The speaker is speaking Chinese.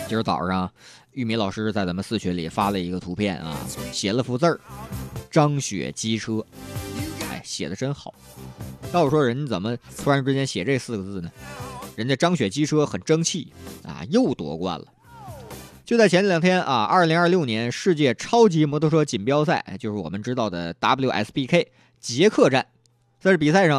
今儿早上玉米老师在咱们4群里发了一个图片啊，写了幅字儿，张雪机车，哎，写的真好。要我说人怎么突然之间写这4个字呢？人家张雪机车很争气啊，又夺冠了。就在前2天啊，2026年世界超级摩托车锦标赛，就是我们知道的 WSBK 捷克站，在这比赛上